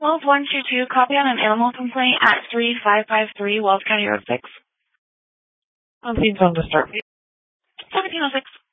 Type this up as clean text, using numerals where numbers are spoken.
Wells 122, copy on an animal complaint at 3553 Wells County Road 6. On the phone to start. 1706.